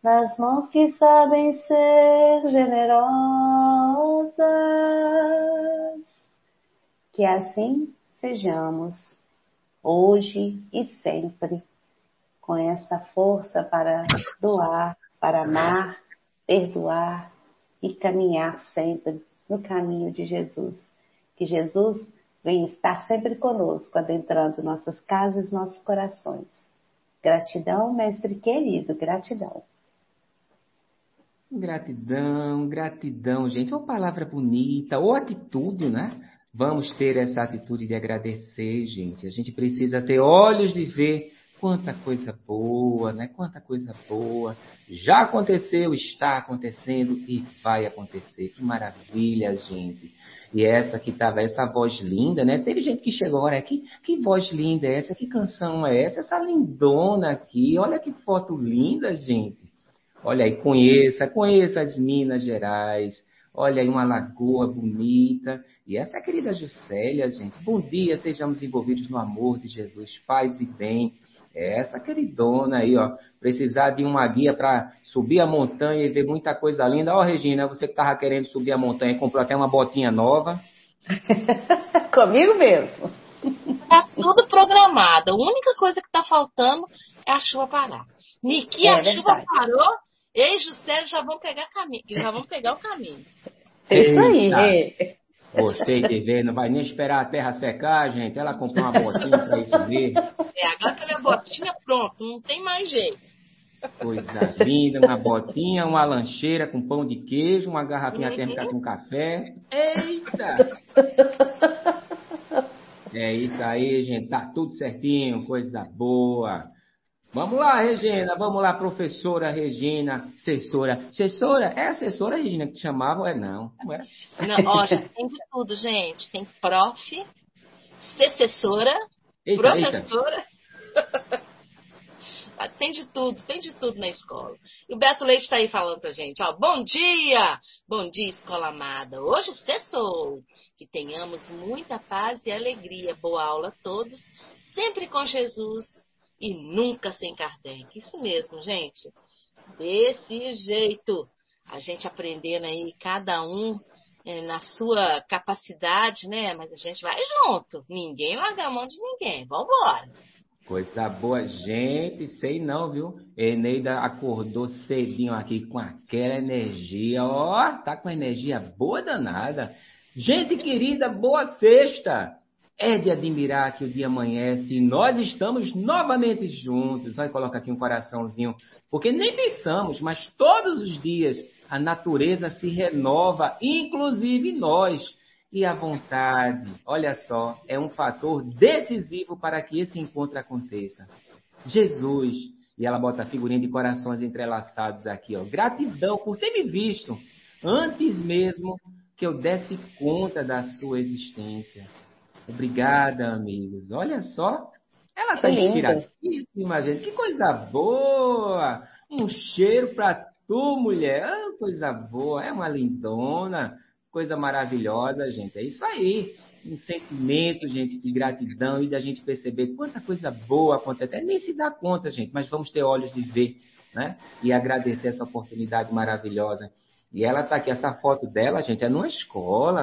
nas mãos que sabem ser generosas. Que assim sejamos, hoje e sempre, com essa força para doar, para amar, perdoar e caminhar sempre no caminho de Jesus. Que Jesus venha estar sempre conosco, adentrando nossas casas e nossos corações. Gratidão, mestre querido, gratidão. Gratidão, gratidão, gente. Uma palavra bonita, ou atitude, né? Vamos ter essa atitude de agradecer, gente. A gente precisa ter olhos de ver quanta coisa boa, né? Quanta coisa boa. Já aconteceu, está acontecendo e vai acontecer. Que maravilha, gente. E essa que estava, essa voz linda, né? Teve gente que chegou, olha, que voz linda é essa? Que canção é essa? Essa lindona aqui. Olha que foto linda, gente. Olha aí, conheça as Minas Gerais. Olha aí, uma lagoa bonita. E essa é a querida Juscelia, gente. Bom dia, sejamos envolvidos no amor de Jesus, paz e bem. É essa queridona aí, ó. Precisar de uma guia para subir a montanha e ver muita coisa linda. Ó, Regina, você que estava querendo subir a montanha e comprou até uma botinha nova. Comigo mesmo. Tá tudo programado. A única coisa que tá faltando é a chuva parar. Niki, a chuva parou, eu e Juscelia já vão pegar caminho, já vão pegar o caminho. É isso aí. Gostei de ver, não vai nem esperar a terra secar, gente. Ela comprou uma botinha para isso mesmo. Agora que a minha botinha pronto, não tem mais jeito. Coisa linda, uma botinha, uma lancheira com pão de queijo, uma garrafinha térmica com café. Eita! É isso aí, gente. Tá tudo certinho, coisa boa. Vamos lá, Regina. Vamos lá, professora Regina. Assessora? É a assessora, Regina, que te chamava? Não é? Não, ó, já tem de tudo, gente. Tem prof, assessora, professora. Eita. Tem de tudo na escola. E o Beto Leite está aí falando pra gente, ó, bom dia, escola amada, hoje cessou, que tenhamos muita paz e alegria, boa aula a todos, sempre com Jesus e nunca sem Kardec. Isso mesmo, gente, desse jeito, a gente aprendendo aí, cada um na sua capacidade, né, mas a gente vai junto, ninguém larga a mão de ninguém, vambora. Coisa boa, gente, sei não, viu? Eneida acordou cedinho aqui com aquela energia, ó, tá com energia boa danada. Gente querida, boa sexta! É de admirar que o dia amanhece e nós estamos novamente juntos. Vai colocar aqui um coraçãozinho, porque nem pensamos, mas todos os dias a natureza se renova, inclusive nós. E a vontade, olha só, é um fator decisivo para que esse encontro aconteça. Jesus, e ela bota a figurinha de corações entrelaçados aqui, ó. Gratidão por ter me visto antes mesmo que eu desse conta da sua existência. Obrigada, amigos. Olha só, ela está inspiradíssima, gente. Que coisa boa! Um cheiro para tu, mulher. Ah, coisa boa, é uma lindona. Coisa maravilhosa, gente. É isso aí. Um sentimento, gente, de gratidão e da gente perceber quanta coisa boa acontece. Nem se dá conta, gente, mas vamos ter olhos de ver, né? E agradecer essa oportunidade maravilhosa. E ela está aqui, essa foto dela, gente, é uma escola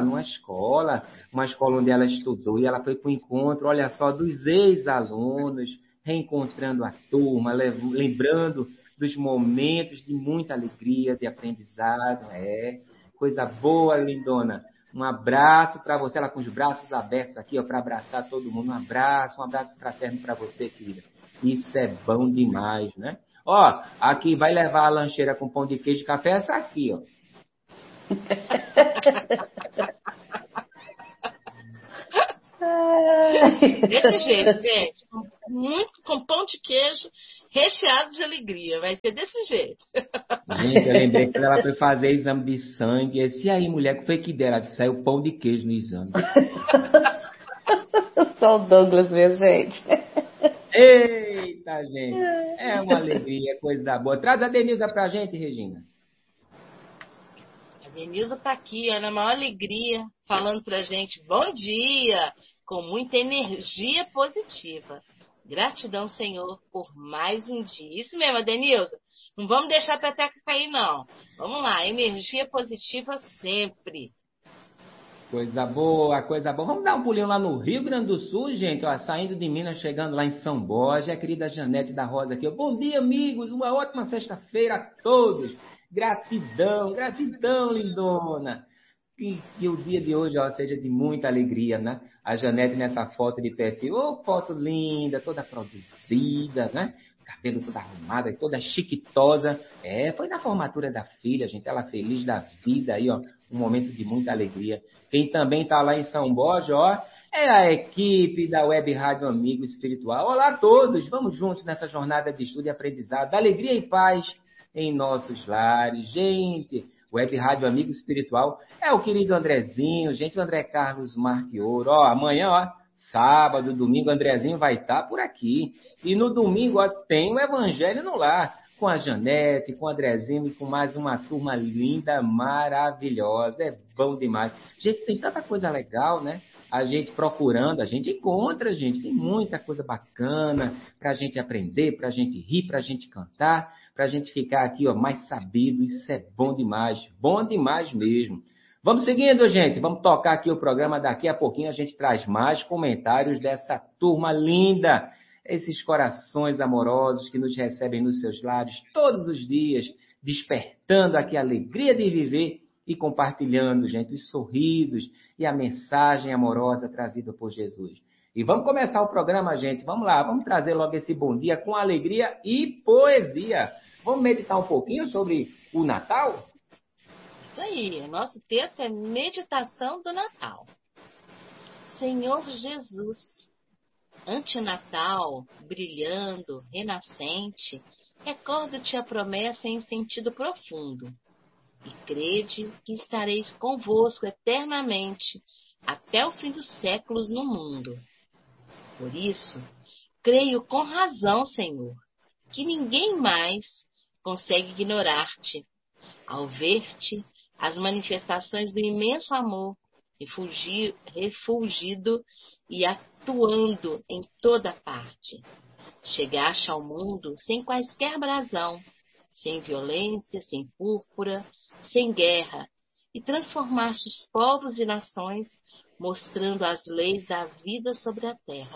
onde ela estudou. E ela foi para o encontro, olha só, dos ex-alunos, reencontrando a turma, lembrando dos momentos de muita alegria, de aprendizado. Coisa boa, lindona. Um abraço para você, ela com os braços abertos aqui, ó, para abraçar todo mundo. Um abraço fraterno para você, querida. Isso é bom demais, né? Ó, aqui vai levar a lancheira com pão de queijo e café, essa aqui, ó. Desse jeito, gente. Com pão de queijo recheado de alegria. Vai ser desse jeito. Gente, eu lembrei que ela foi fazer exame de sangue. E aí, mulher, que foi que dera? Ela saiu pão de queijo no exame. Só o Douglas mesmo, gente. Eita, gente. É uma alegria, coisa boa. Traz a Denilza pra gente, Regina. A Denilza tá aqui, na maior alegria, falando pra gente, bom dia, com muita energia positiva. Gratidão, Senhor, por mais um dia. Isso mesmo, Denilza. Não vamos deixar a peteca cair, não. Vamos lá, energia positiva sempre. Coisa boa, coisa boa. Vamos dar um pulinho lá no Rio Grande do Sul, gente. Ó, saindo de Minas, chegando lá em São Borja. A querida Janete da Rosa aqui. Bom dia, amigos. Uma ótima sexta-feira a todos. Gratidão, gratidão, lindona. Que o dia de hoje seja de muita alegria, né? A Janete nessa foto de perfil. Ô, foto linda, toda produzida, né? Cabelo toda arrumada, toda chiquitosa. Foi na formatura da filha, gente. Ela feliz da vida aí, ó. Um momento de muita alegria. Quem também está lá em São Borja, é a equipe da Web Rádio Amigo Espiritual. Olá a todos, vamos juntos nessa jornada de estudo e aprendizado, alegria e paz em nossos lares. Gente, Web Rádio Amigo Espiritual é o querido Andrezinho, gente, o André Carlos Marquiouro. Amanhã, sábado, domingo, Andrezinho vai estar por aqui. E no domingo, tem o Evangelho no Lar, com a Janete, com o Andrezinho e com mais uma turma linda, maravilhosa. É bom demais. Gente, tem tanta coisa legal, né? A gente procurando, a gente encontra, gente. Tem muita coisa bacana para a gente aprender, para a gente rir, para a gente cantar, para a gente ficar aqui, mais sabido. Isso é bom demais mesmo. Vamos seguindo, gente. Vamos tocar aqui o programa. Daqui a pouquinho a gente traz mais comentários dessa turma linda. Esses corações amorosos que nos recebem nos seus lares todos os dias, despertando aqui a alegria de viver e compartilhando, gente, os sorrisos e a mensagem amorosa trazida por Jesus. E vamos começar o programa, gente. Vamos lá, vamos trazer logo esse bom dia com alegria e poesia. Vamos meditar um pouquinho sobre o Natal? Isso aí, nosso texto é meditação do Natal. Senhor Jesus, Antinatal, brilhando, renascente, recordo-te a promessa em sentido profundo. E crede que estareis convosco eternamente, até o fim dos séculos no mundo. Por isso, creio com razão, Senhor, que ninguém mais consegue ignorar-te. Ao ver-te, as manifestações do imenso amor, refulgido e atuando em toda parte. Chegaste ao mundo sem quaisquer brasão, sem violência, sem púrpura, sem guerra, e transformaste os povos e nações, mostrando as leis da vida sobre a terra.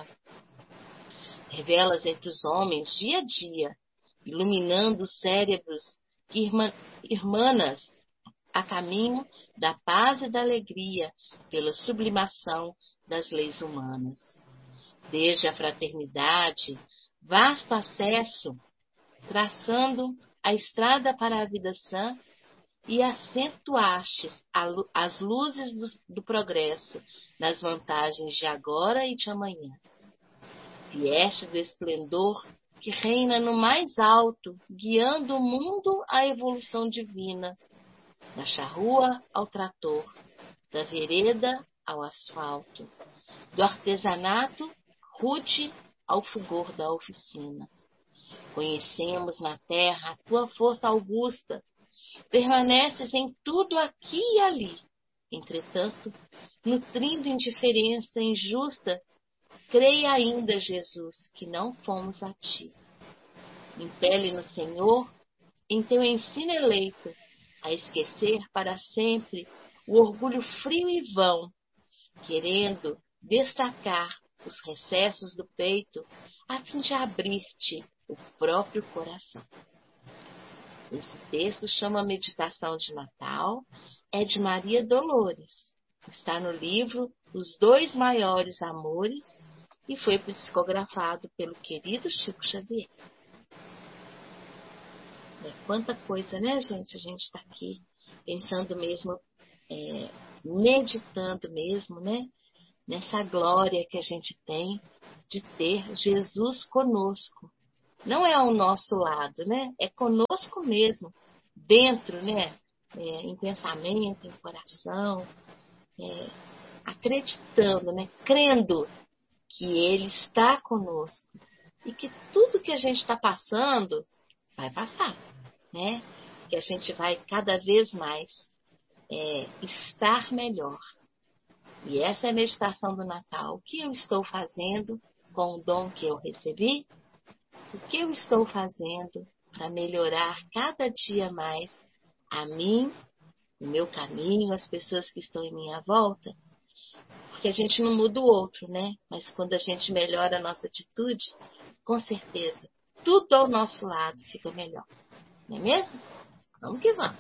Revelas entre os homens dia a dia, iluminando os cérebros que irmanas a caminho da paz e da alegria pela sublimação das leis humanas. Desde a fraternidade, vasto acesso, traçando a estrada para a vida sã, e acentuastes as luzes do progresso nas vantagens de agora e de amanhã. Vieste do esplendor que reina no mais alto, guiando o mundo à evolução divina, da charrua ao trator, da vereda ao asfalto, do artesanato rude ao fulgor da oficina. Conhecemos na terra a tua força augusta, permaneces em tudo aqui e ali. Entretanto, nutrindo indiferença injusta, creia ainda, Jesus, que não fomos a ti. Impele no Senhor, em teu ensino eleito, a esquecer para sempre o orgulho frio e vão, querendo destacar os recessos do peito, a fim de abrir-te o próprio coração. Esse texto chama Meditação de Natal, é de Maria Dolores. Está no livro Os Dois Maiores Amores e foi psicografado pelo querido Chico Xavier. Quanta coisa, né, gente? A gente está aqui pensando mesmo, meditando mesmo, né? Nessa glória que a gente tem de ter Jesus conosco. Não é ao nosso lado, né? É conosco mesmo, dentro, né? Em pensamento, em coração, acreditando, né? Crendo que Ele está conosco e que tudo que a gente está passando vai passar, né? Que a gente vai cada vez mais estar melhor. E essa é a meditação do Natal. O que eu estou fazendo com o dom que eu recebi? O que eu estou fazendo para melhorar cada dia mais a mim, o meu caminho, as pessoas que estão em minha volta. Porque a gente não muda o outro, né? Mas quando a gente melhora a nossa atitude, com certeza, tudo ao nosso lado fica melhor. Não é mesmo? Vamos que vamos.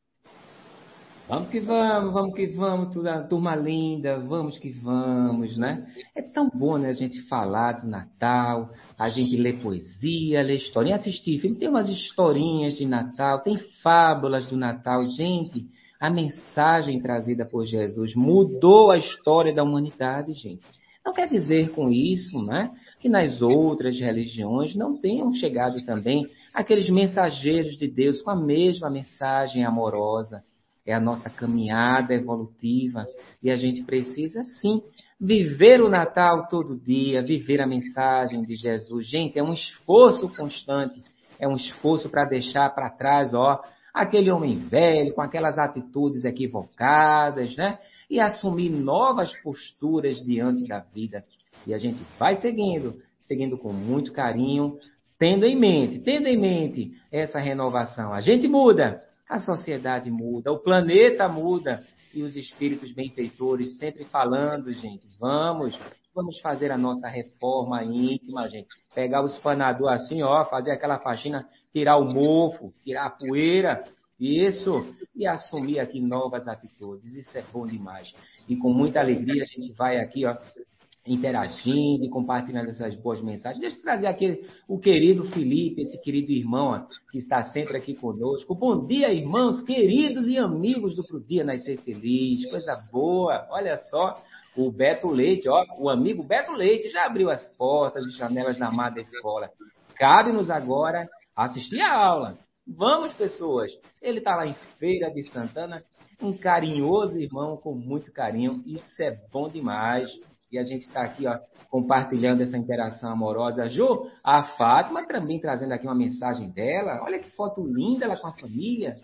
Vamos que vamos, turma linda, vamos que vamos, né? É tão bom, né, a gente falar do Natal, a gente ler poesia, ler historinha, assistir filme, tem umas historinhas de Natal, tem fábulas do Natal, gente, a mensagem trazida por Jesus mudou a história da humanidade, gente. Não quer dizer com isso, né, que nas outras religiões não tenham chegado também aqueles mensageiros de Deus com a mesma mensagem amorosa. É a nossa caminhada evolutiva e a gente precisa, sim, viver o Natal todo dia, viver a mensagem de Jesus. Gente, é um esforço constante, é um esforço para deixar para trás, aquele homem velho com aquelas atitudes equivocadas, né? E assumir novas posturas diante da vida. E a gente vai seguindo com muito carinho, tendo em mente essa renovação. A gente muda. A sociedade muda, o planeta muda e os espíritos benfeitores sempre falando, gente, vamos fazer a nossa reforma íntima, gente. Pegar o espanador assim, fazer aquela faxina, tirar o mofo, tirar a poeira, isso, e assumir aqui novas atitudes. Isso é bom demais. E com muita alegria a gente vai aqui, interagindo e compartilhando essas boas mensagens. Deixa eu trazer aqui o querido Felipe, esse querido irmão que está sempre aqui conosco. Bom dia, irmãos, queridos e amigos do Pro Dia Nascer Feliz. Coisa boa. Olha só, o Beto Leite, o amigo Beto Leite já abriu as portas e janelas da amada escola. Cabe-nos agora assistir a aula. Vamos, pessoas. Ele está lá em Feira de Santana, um carinhoso irmão com muito carinho. Isso é bom demais. E a gente está aqui, compartilhando essa interação amorosa. Ju, a Fátima também trazendo aqui uma mensagem dela. Olha que foto linda ela com a família.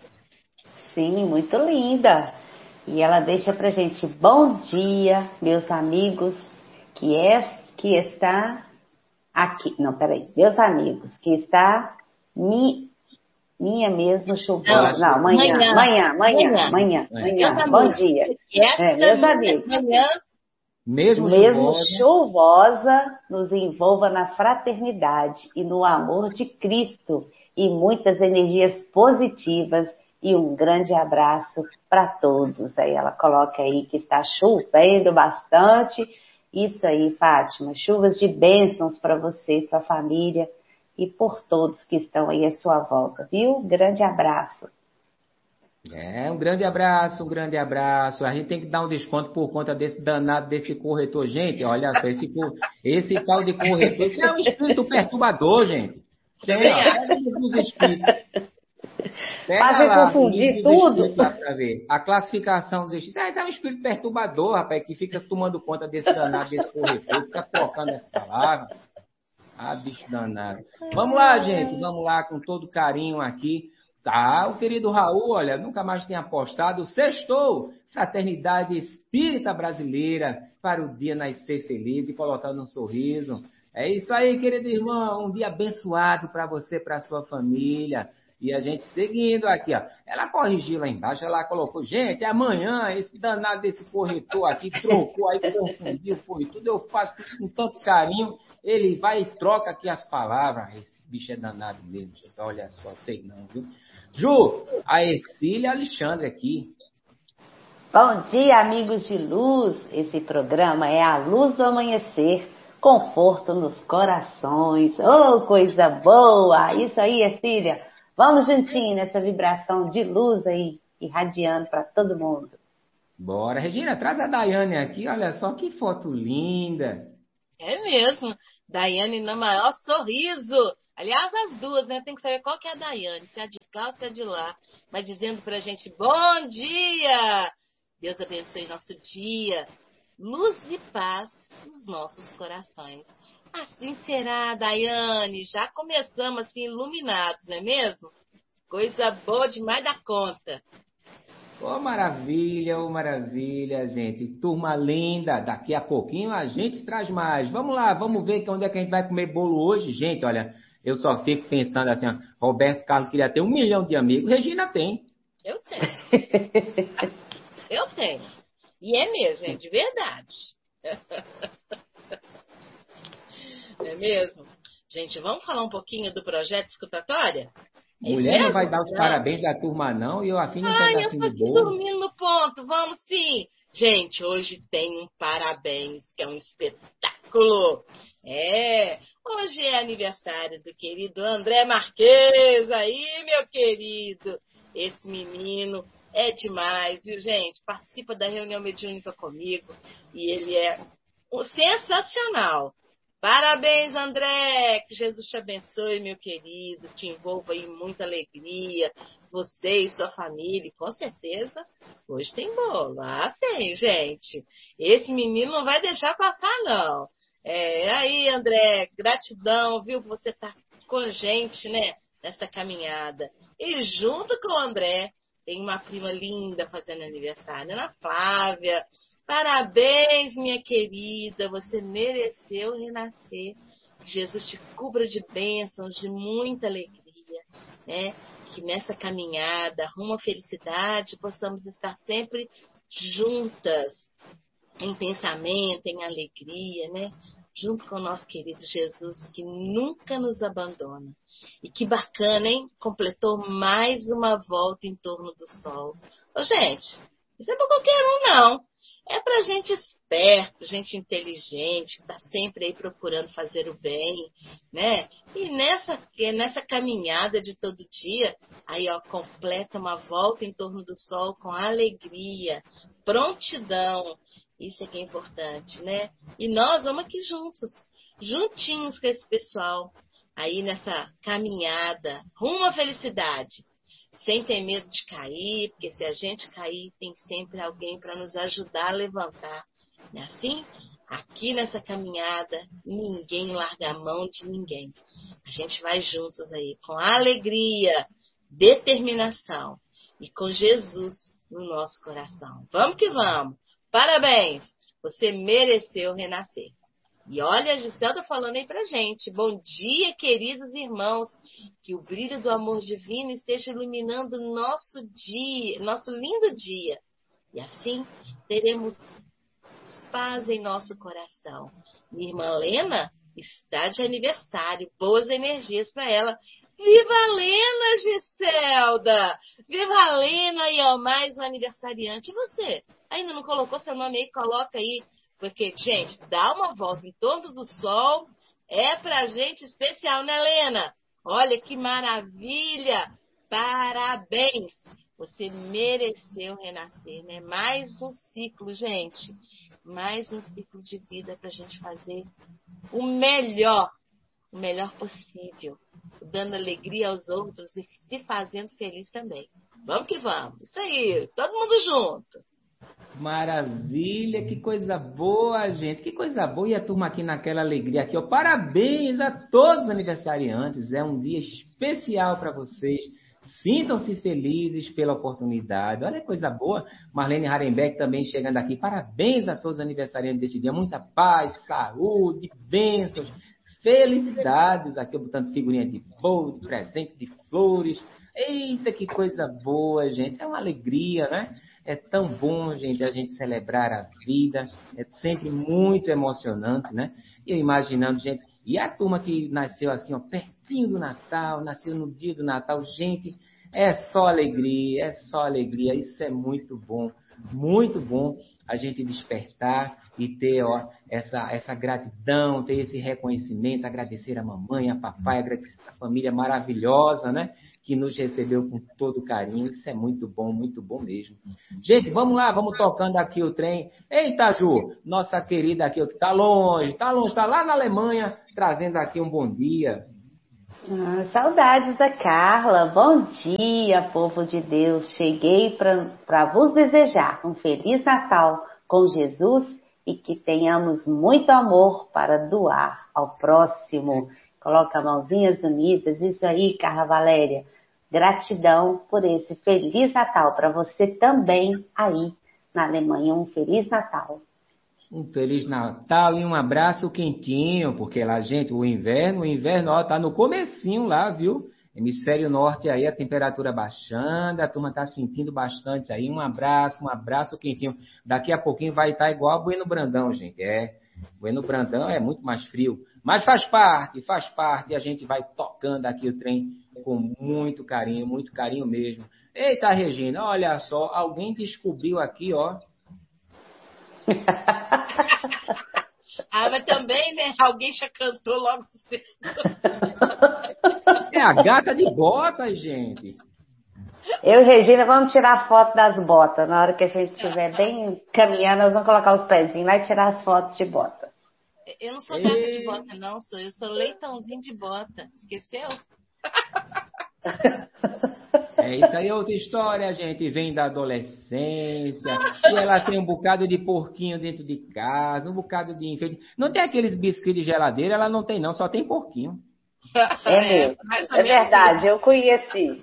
Sim, muito linda. E ela deixa pra gente: bom dia, meus amigos, que está aqui. Não, peraí. Meus amigos, que está minha mesmo chuvosa. Não, amanhã. Bom dia. Meus amigos. Mesmo chuvosa, nos envolva na fraternidade e no amor de Cristo e muitas energias positivas e um grande abraço para todos. Aí ela coloca aí que está chovendo bastante. Isso aí, Fátima, chuvas de bênçãos para você e sua família e por todos que estão aí à sua volta, viu? Grande abraço. Um grande abraço, A gente tem que dar um desconto por conta desse danado desse corretor. Gente, olha só, esse tal de corretor, isso é um espírito perturbador, gente. Dos espíritos. Pega confundir tudo. Lá pra ver. A classificação dos espíritos. Isso é um espírito perturbador, rapaz, que fica tomando conta desse danado desse corretor, fica trocando as palavras. Bicho danado. Vamos lá, gente, vamos lá com todo carinho aqui. O querido Raul, olha, nunca mais tem apostado. Sextou, Fraternidade Espírita Brasileira, para o dia nascer feliz e colocando um sorriso. É isso aí, querido irmão, um dia abençoado para você, para a sua família. E a gente seguindo aqui, ela corrigiu lá embaixo, ela colocou, gente, amanhã esse danado desse corretor aqui trocou, aí confundiu, foi tudo, eu faço tudo com tanto carinho, ele vai e troca aqui as palavras. Esse bicho é danado mesmo, gente. Olha só, sei não, viu? Ju, a Ercília Alexandre aqui. Bom dia, amigos de luz. Esse programa é a luz do amanhecer, conforto nos corações. Oh, coisa boa! Isso aí, Ercília. Vamos juntinho nessa vibração de luz aí, irradiando para todo mundo. Bora, Regina, traz a Daiane aqui. Olha só que foto linda. É mesmo. Daiane no maior sorriso. Aliás, as duas, né? Tem que saber qual que é a Daiane, se é de cá ou se é de lá. Mas dizendo pra gente, bom dia! Deus abençoe nosso dia. Luz e paz nos nossos corações. Assim será, Daiane. Já começamos assim, iluminados, não é mesmo? Coisa boa demais da conta. Maravilha, gente. Turma linda, daqui a pouquinho a gente traz mais. Vamos lá, vamos ver onde é que a gente vai comer bolo hoje. Gente, olha, Eu só fico pensando assim, ó, Roberto Carlos queria ter 1 milhão de amigos, Regina tem. Eu tenho. Eu tenho. E é mesmo, é de verdade. É mesmo? Gente, vamos falar um pouquinho do projeto escutatória? É isso Mulher não mesmo? vai dar os parabéns da turma, não, e eu afim de um Ai, eu pedacinho tô de aqui bolo. dormindo no ponto. Vamos sim. Gente, hoje tem um parabéns, que é um espetáculo. Hoje é aniversário do querido André Marques. Aí, meu querido, esse menino é demais, viu, gente? Participa da reunião mediúnica comigo e ele é sensacional. Parabéns, André! Que Jesus te abençoe, meu querido. Te envolva em muita alegria. Você e sua família, e com certeza, hoje tem bolo. Ah, tem, gente. Esse menino não vai deixar passar, não. Aí, André, gratidão, viu, por você estar com a gente, né, nessa caminhada. E junto com o André, tem uma prima linda fazendo aniversário, Ana Flávia. Parabéns, minha querida, você mereceu renascer. Que Jesus te cubra de bênçãos, de muita alegria, né? Que nessa caminhada rumo à felicidade possamos estar sempre juntas, em pensamento, em alegria, né? Junto com o nosso querido Jesus, que nunca nos abandona. E que bacana, hein? Completou mais uma volta em torno do sol. Ô, gente, isso é para qualquer um, não. É para gente esperto, gente inteligente, que está sempre aí procurando fazer o bem, né? E nessa caminhada de todo dia, aí, ó, completa uma volta em torno do sol com alegria, prontidão. Isso é que é importante, né? E nós vamos aqui juntos, juntinhos com esse pessoal, aí nessa caminhada rumo à felicidade, sem ter medo de cair, porque se a gente cair, tem sempre alguém para nos ajudar a levantar. Não é assim? Aqui nessa caminhada, ninguém larga a mão de ninguém. A gente vai juntos aí, com alegria, determinação e com Jesus no nosso coração. Vamos que vamos! Parabéns! Você mereceu renascer. E olha, a Gisela está falando aí pra gente. Bom dia, queridos irmãos. Que o brilho do amor divino esteja iluminando nosso dia, nosso lindo dia. E assim teremos paz em nosso coração. Minha irmã Lena está de aniversário. Boas energias para ela. Viva a Lena, Giselda! Viva a Lena e ao mais um aniversariante. E você? Ainda não colocou seu nome aí? Coloca aí. Porque, gente, dar uma volta em torno do sol é pra gente especial, né, Lena? Olha que maravilha! Parabéns! Você mereceu renascer, né? Mais um ciclo, gente. Mais um ciclo de vida pra gente fazer o melhor possível, dando alegria aos outros e se fazendo feliz também. Vamos que vamos. Isso aí, todo mundo junto. Maravilha, que coisa boa, gente, que coisa boa. E a turma aqui naquela alegria aqui, ó. Parabéns a todos os aniversariantes, é um dia especial para vocês. Sintam-se felizes pela oportunidade. Olha que coisa boa. Marlene Harenbeck também chegando aqui. Parabéns a todos os aniversariantes deste dia. Muita paz, saúde, bênçãos, felicidades. Aqui eu botando figurinha de bolo, de presente, de flores. Eita, que coisa boa, gente. É uma alegria, né? É tão bom, gente, a gente celebrar a vida. É sempre muito emocionante, né? E eu imaginando, gente, e a turma que nasceu assim, ó, pertinho do Natal, nasceu no dia do Natal, gente, é só alegria, é só alegria. Isso é muito bom a gente despertar e ter, ó, essa gratidão, ter esse reconhecimento, agradecer a mamãe, a papai, agradecer a família maravilhosa, né? Que nos recebeu com todo carinho. Isso é muito bom mesmo. Gente, vamos lá, vamos tocando aqui o trem. Eita, Ju, nossa querida aqui, que tá longe, tá lá na Alemanha, trazendo aqui um bom dia. Saudades da Carla. Bom dia, povo de Deus. Cheguei para vos desejar um Feliz Natal com Jesus e que tenhamos muito amor para doar ao próximo. Coloca mãozinhas unidas. Isso aí, Carla Valéria. Gratidão por esse Feliz Natal para você também aí na Alemanha. Um Feliz Natal. Um Feliz Natal e um abraço quentinho, porque lá, gente, o inverno, ó, tá no comecinho lá, viu? Hemisfério Norte aí, a temperatura baixando, a turma tá sentindo bastante aí. Um abraço quentinho. Daqui a pouquinho vai estar igual a Bueno Brandão, gente. Bueno Brandão é muito mais frio, mas faz parte, e a gente vai tocando aqui o trem com muito carinho mesmo. Eita, Regina, olha só, alguém descobriu aqui, ó. Mas também, né? Alguém já cantou logo cedo. É a gata de botas, gente. Eu e Regina vamos tirar foto das botas. Na hora que a gente estiver bem caminhando, nós vamos colocar os pezinhos lá e tirar as fotos de botas. Eu não sou gata de bota, não. Eu sou leitãozinho de bota. Esqueceu? Isso aí é outra história, gente. Vem da adolescência. E ela tem um bocado de porquinho dentro de casa, um bocado de enfeite. Não tem aqueles biscoitos de geladeira, ela não tem, não. Só tem porquinho. É mesmo. É verdade, eu conheci.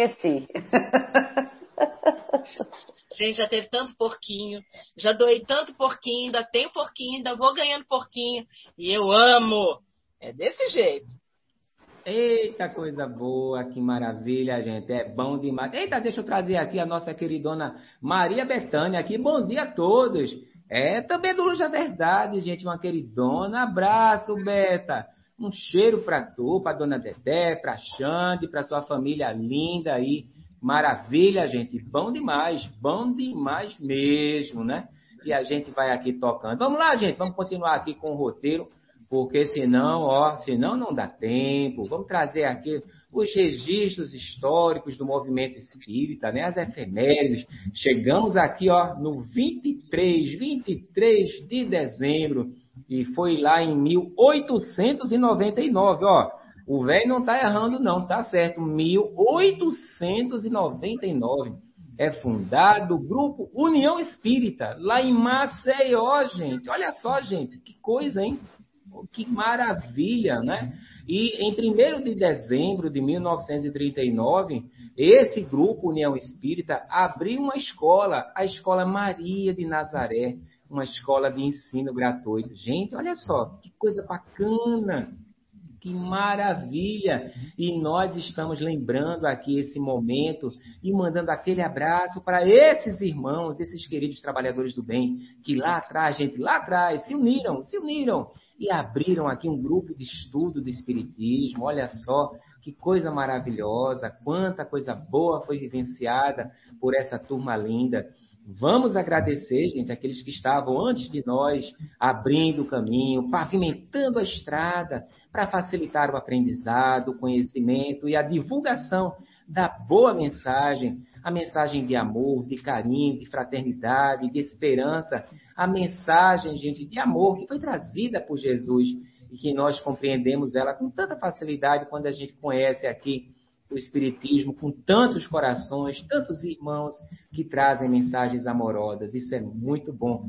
Gente, já teve tanto porquinho, já doei tanto porquinho, ainda tenho porquinho, ainda vou ganhando porquinho. E eu amo. É desse jeito. Eita, coisa boa, que maravilha, gente. É bom demais. Eita, deixa eu trazer aqui a nossa queridona Maria Bethânia aqui. Bom dia a todos. Também do Luz da Verdade, gente, uma queridona. Abraço, Beta. Um cheiro para tu, para dona Dedé, para Xande, para sua família linda aí. Maravilha, gente. Bom demais mesmo, né? E a gente vai aqui tocando. Vamos lá, gente, vamos continuar aqui com o roteiro, porque senão não dá tempo. Vamos trazer aqui os registros históricos do movimento espírita, né? As efemérides. Chegamos aqui, ó, no 23 de dezembro. E foi lá em 1899, ó. O velho não tá errando, não, tá certo. 1899 é fundado o grupo União Espírita, lá em Maceió, gente. Olha só, gente, que coisa, hein? Que maravilha, né? E em 1º de dezembro de 1939, esse grupo União Espírita abriu uma escola, a Escola Maria de Nazaré, uma escola de ensino gratuito. Gente, olha só, que coisa bacana, que maravilha! E nós estamos lembrando aqui esse momento e mandando aquele abraço para esses irmãos, esses queridos trabalhadores do bem, que lá atrás, se uniram e abriram aqui um grupo de estudo do Espiritismo. Olha só, que coisa maravilhosa, quanta coisa boa foi vivenciada por essa turma linda. Vamos agradecer, gente, aqueles que estavam antes de nós, abrindo o caminho, pavimentando a estrada para facilitar o aprendizado, o conhecimento e a divulgação da boa mensagem, a mensagem de amor, de carinho, de fraternidade, de esperança, a mensagem, gente, de amor que foi trazida por Jesus e que nós compreendemos ela com tanta facilidade quando a gente conhece aqui o Espiritismo com tantos corações, tantos irmãos que trazem mensagens amorosas. Isso é muito bom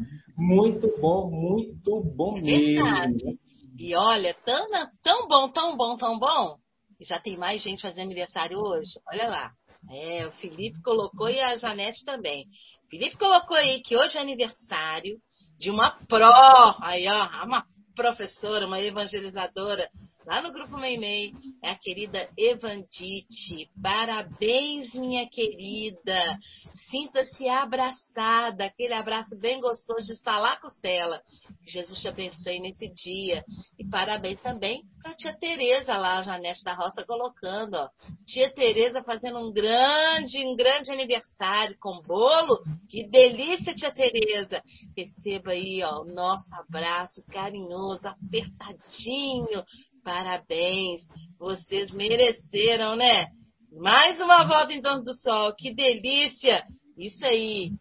mesmo. Verdade. E olha, tão bom. E já tem mais gente fazendo aniversário hoje. Olha lá. O Felipe colocou e a Janete também. Felipe colocou aí que hoje é aniversário de uma uma professora, uma evangelizadora lá no Grupo Meimei, é a querida Evandite. Parabéns, minha querida. Sinta-se abraçada, aquele abraço bem gostoso de estalar a costela. Jesus te abençoe nesse dia. E parabéns também para a tia Tereza lá, a Janete da Roça colocando, ó. Tia Tereza fazendo um grande aniversário com bolo. Que delícia, tia Tereza. Receba aí, ó, o nosso abraço carinhoso, apertadinho. Parabéns, vocês mereceram, né? Mais uma volta em torno do sol, que delícia! Isso aí,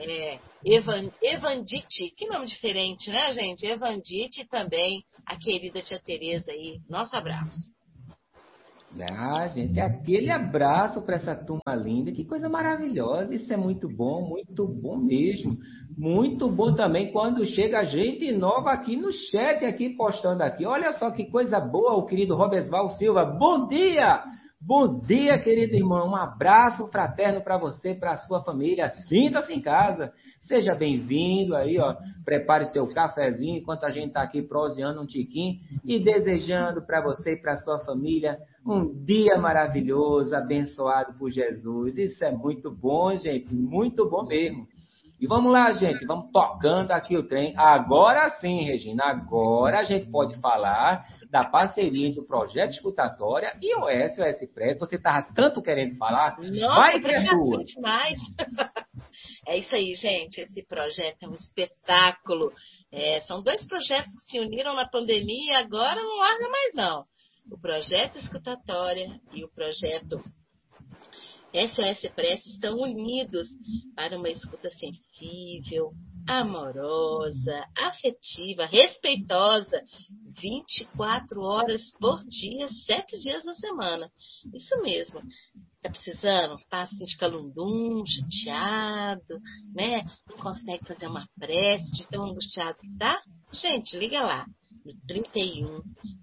Evandite, que nome diferente, né, gente? Evandite também, a querida tia Tereza aí, nosso abraço. Gente, aquele abraço para essa turma linda, que coisa maravilhosa, isso é muito bom mesmo. Muito bom também quando chega gente nova aqui no chat, aqui postando aqui. Olha só que coisa boa, o querido Robesval Silva. Bom dia! Bom dia, querido irmão. Um abraço fraterno para você e para a sua família. Sinta-se em casa. Seja bem-vindo aí, ó. Prepare seu cafezinho enquanto a gente está aqui proseando um tiquinho e desejando para você e para a sua família um dia maravilhoso, abençoado por Jesus. Isso é muito bom, gente. Muito bom mesmo. E vamos lá, gente. Vamos tocando aqui o trem. Agora sim, Regina. Agora a gente pode falar da parceria entre o Projeto Escutatória e o SOS Press. Você estava tanto querendo falar. Nossa, vai que é tua. Demais. É isso aí, gente. Esse projeto é um espetáculo. São 2 projetos que se uniram na pandemia e agora não larga mais, não. O Projeto Escutatória e o Projeto SOS Press estão unidos para uma escuta sensível, amorosa, afetiva, respeitosa, 24 horas por dia, 7 dias na semana. Isso mesmo. Tá precisando? Tá assim de calundum, chateado, né? Não consegue fazer uma prece de tão angustiado que tá? Gente, liga lá. No 31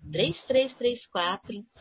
3334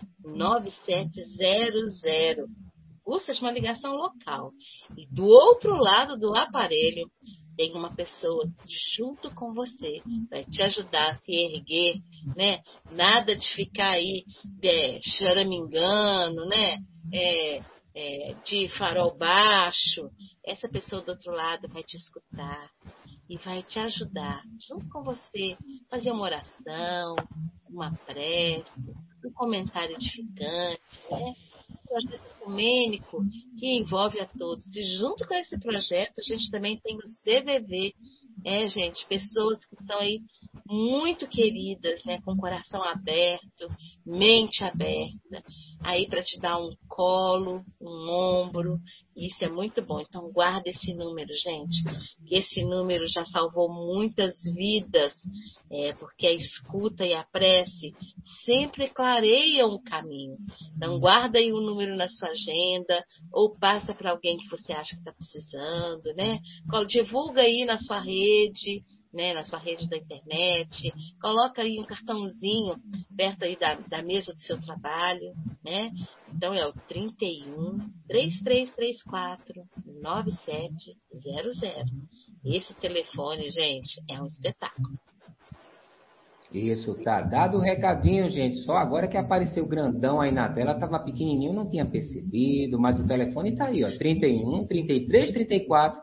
9700. Custa de uma ligação local. E do outro lado do aparelho tem uma pessoa junto com você, vai te ajudar a se erguer, né? Nada de ficar aí choramingando, né? De farol baixo. Essa pessoa do outro lado vai te escutar e vai te ajudar, junto com você, fazer uma oração, uma prece, um comentário edificante, né? Projeto ecumênico que envolve a todos. E junto com esse projeto, a gente também tem o CVV, gente, pessoas que estão aí muito queridas, né, com coração aberto, mente aberta, aí para te dar um colo, um ombro, isso é muito bom. Então guarda esse número, gente, que esse número já salvou muitas vidas, porque a escuta e a prece sempre clareiam o caminho. Então guarda aí o número na sua agenda, ou passa para alguém que você acha que está precisando, né? Divulga aí na sua rede, né, na sua rede da internet, coloca aí um cartãozinho perto aí da mesa do seu trabalho, né? Então é o 31 3334 9700. Esse telefone, gente, é um espetáculo. Isso, tá dado o recadinho, gente. Só agora que apareceu grandão aí na tela, tava pequenininho, não tinha percebido, mas o telefone tá aí, ó, 31 33 34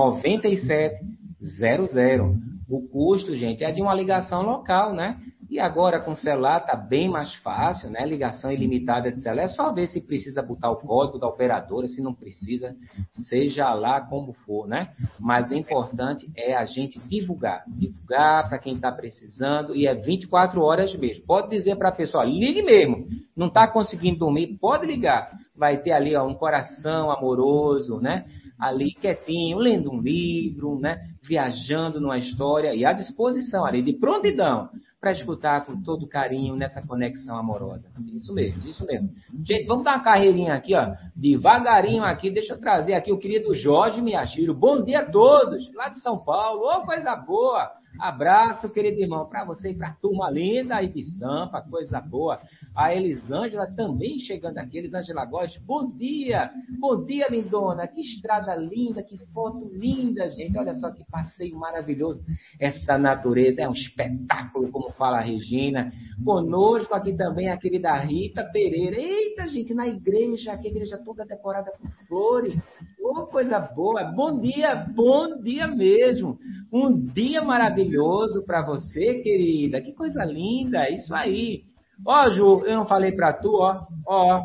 9700. O custo, gente, é de uma ligação local, né? E agora com o celular tá bem mais fácil, né? Ligação ilimitada de celular. É só ver se precisa botar o código da operadora, se não precisa, seja lá como for, né? Mas o importante é a gente divulgar. Divulgar para quem está precisando e é 24 horas mesmo. Pode dizer para a pessoa, ligue mesmo. Não está conseguindo dormir, pode ligar. Vai ter ali, ó, um coração amoroso, né? Ali quietinho, lendo um livro, né? Viajando numa história e à disposição ali, de prontidão, para escutar com todo carinho nessa conexão amorosa. Isso mesmo, isso mesmo. Gente, vamos dar uma carreirinha aqui, ó, devagarinho aqui. Deixa eu trazer aqui o querido Jorge Miyashiro. Bom dia a todos, lá de São Paulo. Ô, coisa boa! Abraço, querido irmão, para você e para a turma linda aí de Sampa, coisa boa. A Elisângela também chegando aqui. Elisângela Góes, bom dia, lindona. Que estrada linda, que foto linda, gente. Olha só que passeio maravilhoso. Essa natureza é um espetáculo, como fala a Regina. Conosco aqui também a querida Rita Pereira. Eita, gente, na igreja, aqui a igreja toda decorada com flores. Ô, coisa boa. Bom dia mesmo. Um dia maravilhoso para você, querida. Que coisa linda, é isso aí. Ó, Ju, eu não falei para tu, ó.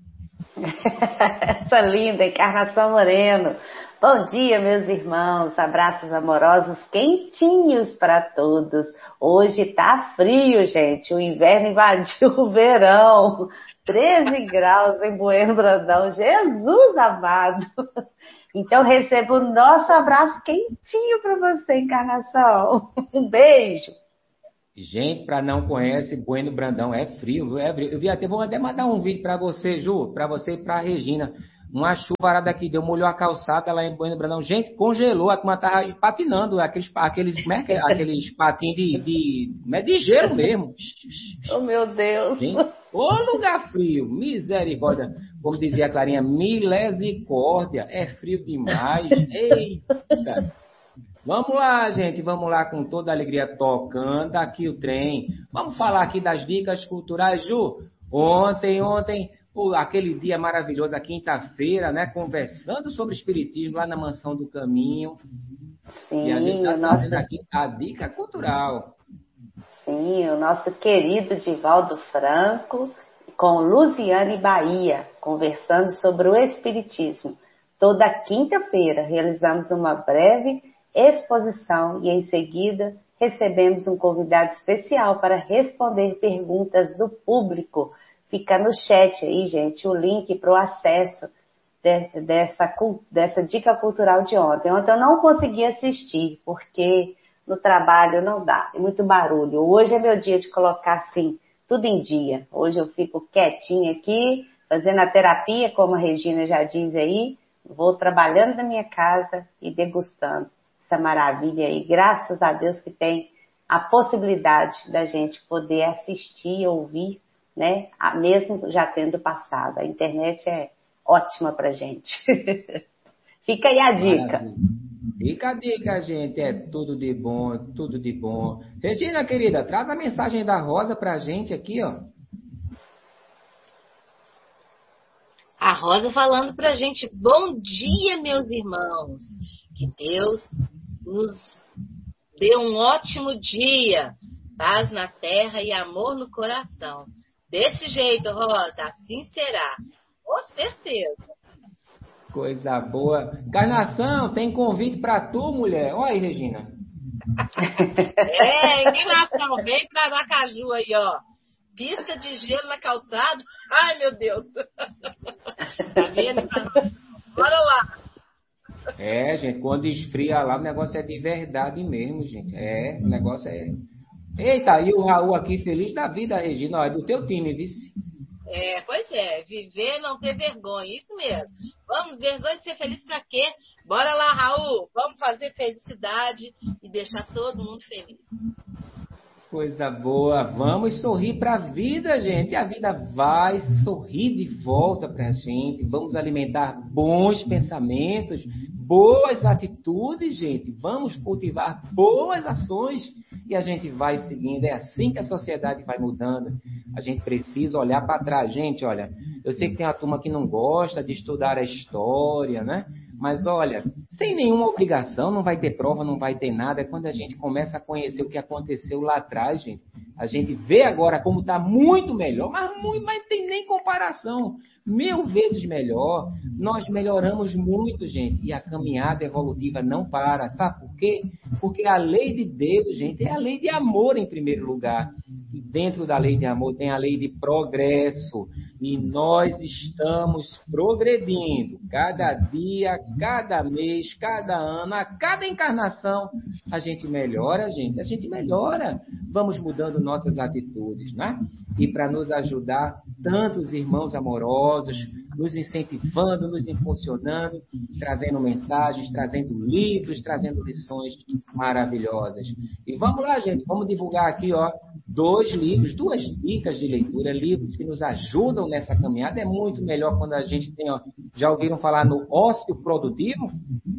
Essa linda Encarnação Moreno. Bom dia, meus irmãos. Abraços amorosos, quentinhos para todos. Hoje tá frio, gente. O inverno invadiu o verão. 13 graus em Bueno Brandão. Jesus amado. Então, receba o nosso abraço quentinho para você, Encarnação. Um beijo. Gente, para não conhece, Bueno Brandão é frio. Eu vou até mandar um vídeo para você, Ju, para você e para a Regina. Uma chuvarada que deu, molhou a calçada lá em Bueno Brandão. Gente, congelou, a turma tava patinando, aqueles patinhos de gelo mesmo. Oh, meu Deus. Gente, Ô lugar frio, misericórdia. Como dizia a Clarinha, misericórdia. É frio demais. Eita. Vamos lá, gente. Vamos lá com toda a alegria tocando aqui o trem. Vamos falar aqui das dicas culturais, Ju. Ontem, aquele dia maravilhoso, a quinta-feira, né? Conversando sobre espiritismo lá na Mansão do Caminho. Sim, e a gente está trazendo aqui a dica cultural. Sim, o nosso querido Divaldo Franco com Luziane Bahia, conversando sobre o Espiritismo. Toda quinta-feira realizamos uma breve exposição e em seguida recebemos um convidado especial para responder perguntas do público. Fica no chat aí, gente, o link para o acesso dessa dica cultural de ontem. Ontem eu não consegui assistir, porque no trabalho não dá, é muito barulho. Hoje é meu dia de colocar assim, tudo em dia. Hoje eu fico quietinha aqui, fazendo a terapia, como a Regina já diz aí, vou trabalhando na minha casa e degustando essa maravilha aí. Graças a Deus que tem a possibilidade da gente poder assistir, ouvir, né? Mesmo já tendo passado. A internet é ótima pra gente. Fica aí a dica. Maravilha. Fica a dica, gente. É tudo de bom, tudo de bom. Regina, querida, traz a mensagem da Rosa pra gente aqui, ó. A Rosa falando pra gente, bom dia, meus irmãos. Que Deus nos dê um ótimo dia. Paz na terra e amor no coração. Desse jeito, Rosa, assim será. Com certeza. Coisa boa. Encarnação, tem convite pra tu, mulher. Olha aí, Regina. Encarnação, vem pra Aracaju aí, ó. Pista de gelo na calçada. Ai, meu Deus. Tá vendo? Bora lá. Gente, quando esfria lá, o negócio é de verdade mesmo, gente. O negócio é... Eita, e o Raul aqui, feliz da vida, Regina. Ó, é do teu time, vice. Pois é. Viver, não ter vergonha. Isso mesmo. Vamos, vergonha de ser feliz pra quê? Bora lá, Raul. Vamos fazer felicidade e deixar todo mundo feliz. Coisa boa. Vamos sorrir para a vida, gente. A vida vai sorrir de volta para a gente. Vamos alimentar bons pensamentos, boas atitudes, gente. Vamos cultivar boas ações e a gente vai seguindo. É assim que a sociedade vai mudando. A gente precisa olhar para trás. Gente, olha, eu sei que tem uma turma que não gosta de estudar a história, né? Mas olha, sem nenhuma obrigação, não vai ter prova, não vai ter nada. É quando a gente começa a conhecer o que aconteceu lá atrás, gente. A gente vê agora como está muito melhor, mas não tem nem comparação. 1000 vezes melhor. Nós melhoramos muito, gente. E a caminhada evolutiva não para. Sabe por quê? Porque a lei de Deus, gente, é a lei de amor em primeiro lugar. E dentro da lei de amor tem a lei de progresso. E nós estamos progredindo. Cada dia, cada mês, cada ano, a cada encarnação, a gente melhora, gente. A gente melhora. Vamos mudando nossas atitudes, né? E para nos ajudar, tantos irmãos amorosos, nos incentivando, nos impulsionando, trazendo mensagens, trazendo livros, trazendo lições maravilhosas. E vamos lá, gente, vamos divulgar aqui, ó, 2 livros, 2 dicas de leitura, livros que nos ajudam nessa caminhada. É muito melhor quando a gente tem, ó, já ouviram falar no ócio produtivo?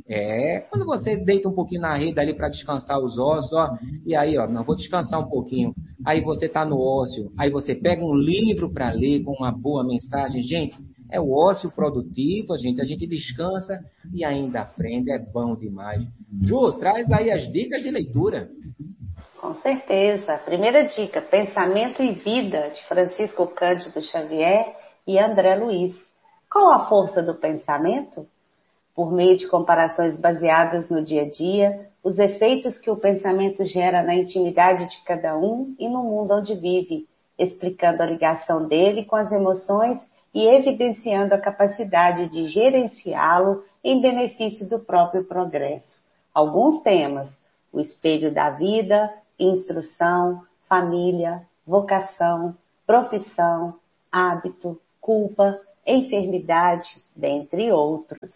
Quando você deita um pouquinho na rede ali para descansar os ossos, ó, e aí, ó, não, vou descansar um pouquinho. Aí você está no ócio, aí você pega um livro para ler com uma boa mensagem. Gente, é o ócio produtivo, a gente descansa e ainda aprende, é bom demais. Ju, traz aí as dicas de leitura. Com certeza. Primeira dica, Pensamento e Vida, de Francisco Cândido Xavier e André Luiz. Qual a força do pensamento? Por meio de comparações baseadas no dia a dia, os efeitos que o pensamento gera na intimidade de cada um e no mundo onde vive, explicando a ligação dele com as emoções e evidenciando a capacidade de gerenciá-lo em benefício do próprio progresso. Alguns temas: o espelho da vida, instrução, família, vocação, profissão, hábito, culpa, enfermidade, dentre outros.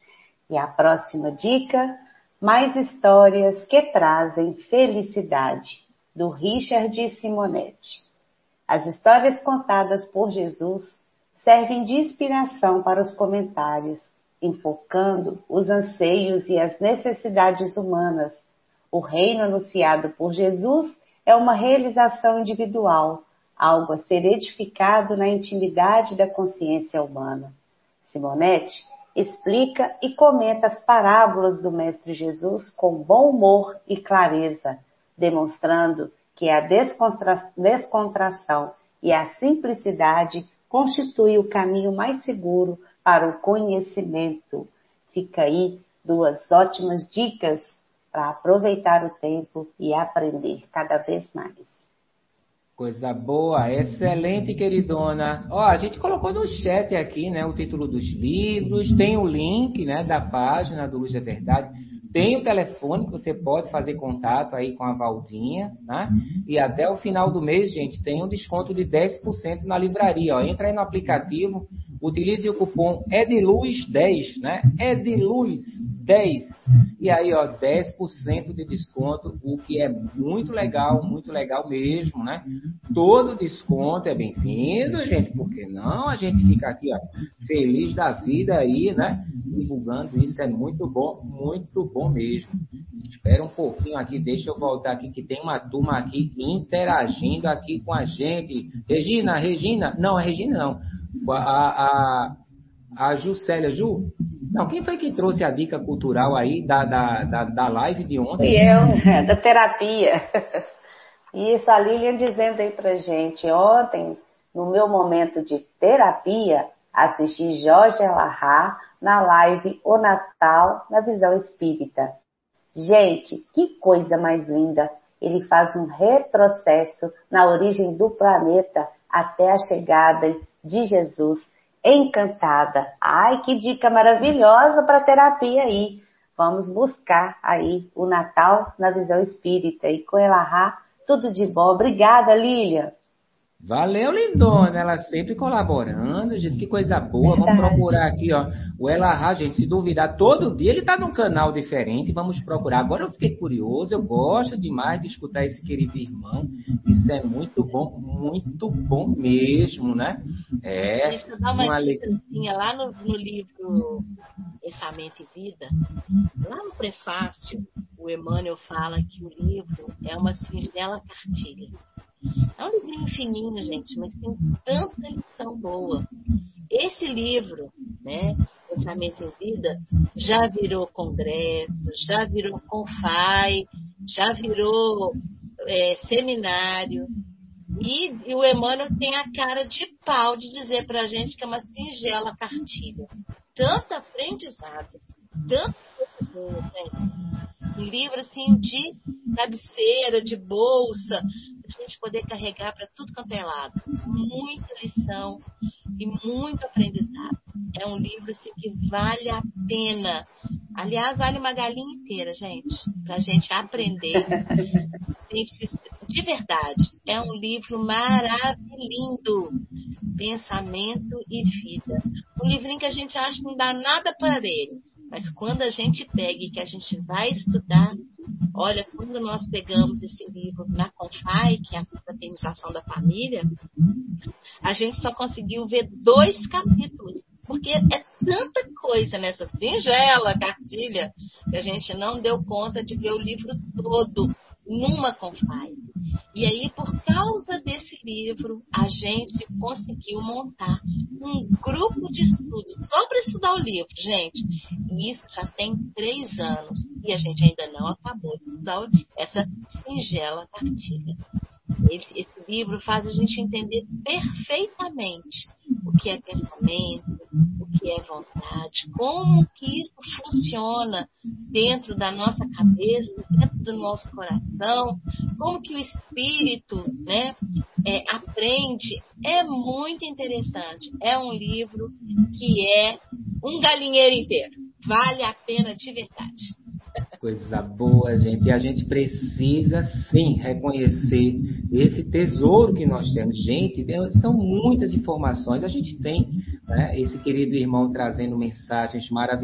E a próxima dica: Mais Histórias que Trazem Felicidade, do Richard Simonetti. As histórias contadas por Jesus servem de inspiração para os comentários, enfocando os anseios e as necessidades humanas. O reino anunciado por Jesus é uma realização individual, algo a ser edificado na intimidade da consciência humana. Simonete explica e comenta as parábolas do Mestre Jesus com bom humor e clareza, demonstrando que a descontração e a simplicidade constituem o caminho mais seguro para o conhecimento. Fica aí 2 ótimas dicas para aproveitar o tempo e aprender cada vez mais. Coisa boa, excelente, queridona. Ó, a gente colocou no chat aqui, né, o título dos livros, tem o link, né, da página do Luz é Verdade, tem o telefone que você pode fazer contato aí com a Valdinha, né? E até o final do mês, gente, tem um desconto de 10% na livraria, ó. Entra aí no aplicativo, utilize o cupom EDILUZ10, né? EDILUZ10. E aí, ó, 10% de desconto, o que é muito legal mesmo, né? Todo desconto é bem-vindo, gente, porque não a gente fica aqui, ó, feliz da vida aí, né? Divulgando isso, é muito bom mesmo. Espera um pouquinho aqui, deixa eu voltar aqui, que tem uma turma aqui interagindo aqui com a gente. Regina, não, a Juscelia, não, quem foi que trouxe a dica cultural aí da live de ontem? E eu, da terapia. Isso, a Lilian dizendo aí pra gente, ontem, no meu momento de terapia, assisti Jorge Elahá na live O Natal na Visão Espírita. Gente, que coisa mais linda! Ele faz um retrocesso na origem do planeta até a chegada de Jesus. Encantada. Ai, que dica maravilhosa para terapia aí. Vamos buscar aí o Natal na Visão Espírita. E com Elahá, tudo de bom. Obrigada, Lília. Valeu, lindona. Ela sempre colaborando, gente. Que coisa boa. Verdade. Vamos procurar aqui, ó. O Elahá, gente, se duvidar, todo dia ele tá num canal diferente. Vamos procurar. Agora eu fiquei curioso. Eu gosto demais de escutar esse querido irmão. Isso é muito bom mesmo, né? É. Gente, eu dar uma dicasinha lá no livro Pensamento e Vida. Lá no prefácio, o Emmanuel fala que o livro é uma singela cartilha. É um livrinho fininho, gente, mas tem tanta lição boa. Esse livro, né, Pensamento em Vida, já virou congresso, já virou confai, já virou seminário. E o Emmanuel tem a cara de pau de dizer pra gente que é uma singela cartilha. Tanto aprendizado, tanta coisa boa, gente. Um livro assim de cabeceira, de bolsa, para a gente poder carregar para tudo quanto é lado. Muita lição e muito aprendizado. É um livro assim, que vale a pena. Aliás, vale uma galinha inteira, gente, para a gente aprender. De verdade, é um livro maravilhoso. Pensamento e Vida. Um livrinho que a gente acha que não dá nada para ele. Mas quando a gente pega e que a gente vai estudar, olha, quando nós pegamos esse livro na CONFAI, que é a Confraternização da Família, a gente só conseguiu ver 2 capítulos, porque é tanta coisa nessa singela cartilha que a gente não deu conta de ver o livro todo numa CONFAI. E aí, por causa desse livro, a gente conseguiu montar um grupo de estudos só para estudar o livro, gente. E isso já tem 3 anos. E a gente ainda não acabou de estudar essa singela cartilha. Esse livro faz a gente entender perfeitamente o que é pensamento, o que é vontade, como que isso funciona dentro da nossa cabeça, dentro do nosso coração, como que o espírito, né, aprende. É muito interessante. É um livro que é um galinheiro inteiro. Vale a pena de verdade. Coisa boa, gente. E a gente precisa, sim, reconhecer esse tesouro que nós temos. Gente, são muitas informações. A gente tem, né, esse querido irmão trazendo mensagens maravilhosas.